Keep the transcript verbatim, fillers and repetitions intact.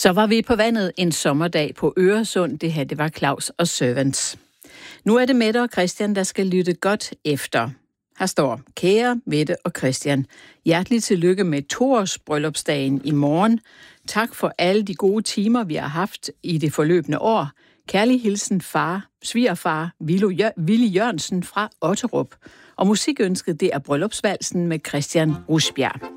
Så var vi på vandet en sommerdag på Øresund. Det her, det var Claus og Servants. Nu er det Mette og Christian, der skal lytte godt efter. Her står: Kære Mette og Christian, hjertelig tillykke med toårs bryllupsdagen i morgen. Tak for alle de gode timer, vi har haft i det forløbende år. Kærlig hilsen far, svigerfar Willy Jørgensen fra Otterup. Og musikønsket, det er Bryllupsvalsen med Christian Rusbjerg.